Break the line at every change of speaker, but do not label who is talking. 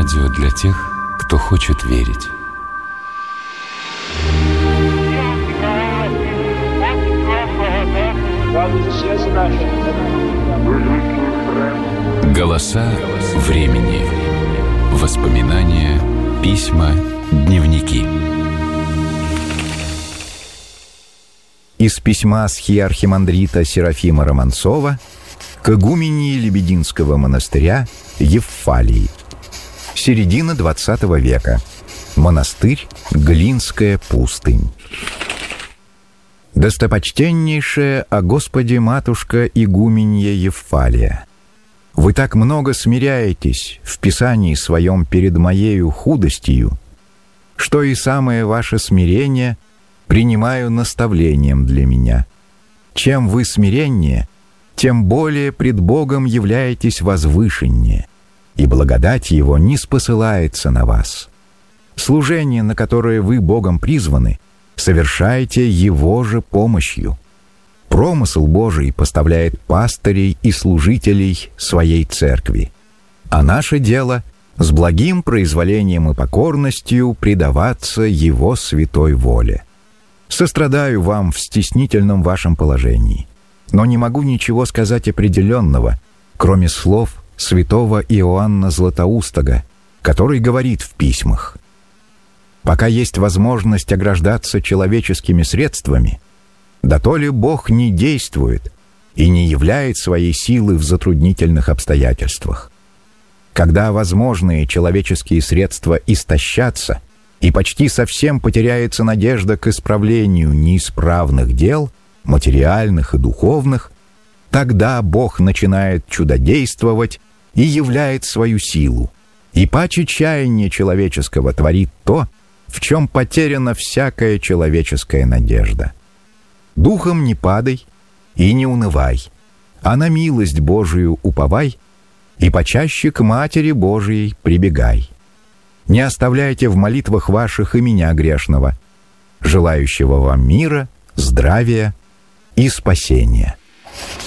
Радио для тех, кто хочет верить. Голоса времени. Воспоминания, письма, дневники.
Из письма схиархимандрита Серафима Романцова к игумении Лебединского монастыря Евфалии. Середина XX века. Монастырь Глинская пустынь. Достопочтеннейшая о Господе Матушка игуменья Евфалия, вы так много смиряетесь в Писании своем перед моею худостью, что и самое ваше смирение принимаю наставлением для меня. Чем вы смиреннее, тем более пред Богом являетесь возвышеннее, и благодать Его ниспосылается на вас. Служение, на которое вы Богом призваны, совершайте Его же помощью. Промысл Божий поставляет пастырей и служителей своей церкви, а наше дело с благим произволением и покорностью предаваться Его святой воле. Сострадаю вам в стеснительном вашем положении, но не могу ничего сказать определенного, кроме слов святого Иоанна Златоустого, который говорит в письмах: «Пока есть возможность ограждаться человеческими средствами, да то ли Бог не действует и не являет своей силы в затруднительных обстоятельствах. Когда возможные человеческие средства истощатся и почти совсем потеряется надежда к исправлению неисправных дел, материальных и духовных, тогда Бог начинает чудодействовать и являет свою силу, и паче чаяния человеческого творит то, в чем потеряна всякая человеческая надежда. Духом не падай и не унывай, а на милость Божию уповай, и почаще к Матери Божией прибегай. Не оставляйте в молитвах ваших и меня грешного, желающего вам мира, здравия и спасения».